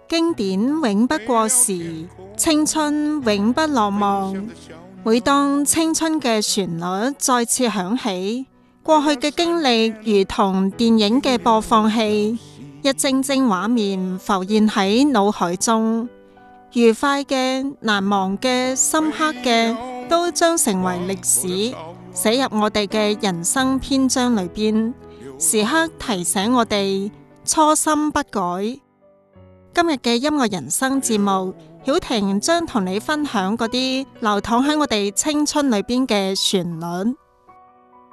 經典永不過時，青春永不落幕。每當青春嘅旋律再次響起，過去嘅經歷如同電影嘅播放器，一幀幀畫面浮現喺腦海中，愉快嘅、難忘嘅、深刻嘅，都將成為歷史，寫入我哋嘅人生篇章裏邊，時刻提醒我哋初心不改。今日嘅音樂人生節目，曉婷將同你分享嗰啲流淌喺我哋青春裏邊嘅旋律。